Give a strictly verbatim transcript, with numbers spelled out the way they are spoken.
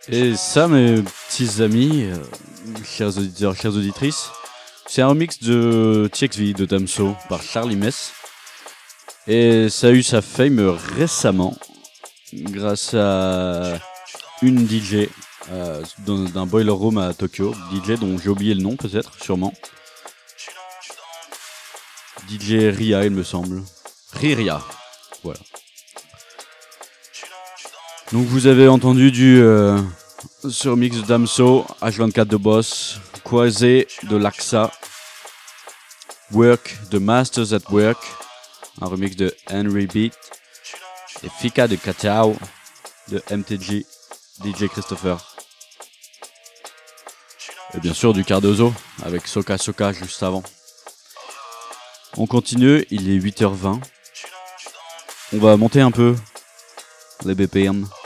Et ça, mes petits amis, euh, chers auditeurs, chères auditrices, c'est un remix de T X V de Damso par Charlie Mess. Et ça a eu sa fame récemment grâce à une D J euh, dans, d'un boiler room à Tokyo. D J dont j'ai oublié le nom peut-être, sûrement. D J Ria, il me semble. Riria, voilà. Donc vous avez entendu du euh, ce remix de Damso, H vingt-quatre de Boss, Quasi de Laxa, Work de Masters at Work, un remix de Henry Beat, et Fika de Katao de M T G, D J Christopher. Et bien sûr du Cardozo avec Soka Soka juste avant. On continue, il est huit heures vingt. On va monter un peu les B P M.